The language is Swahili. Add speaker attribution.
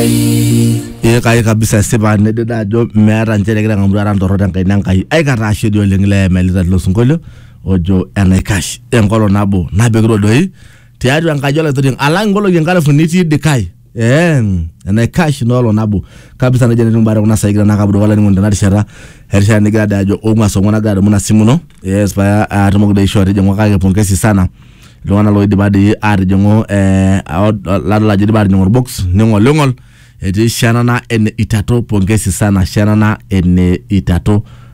Speaker 1: Kai kabisa sipa nededa jo meera njere kira ngamura ndoro tankai nankai ai kata shedio lengle melita losungolo ojo Enaikash engolo nabo nabegro doi tiadu ankajola tuding ala ngolo yengala funiti de kai Enaikash nolo nabo kabisa na jene numbara kuna saigira nakabdo wala ni munda nadishara herisha nigira dajo omwa songona gado muna simuno yes pa atomogde short je ngwaka pongesi sana lwana lo dibadi ar jongo la jidi badi ngor box ningo longol eti shanana en itato pongesi sana shanana en itato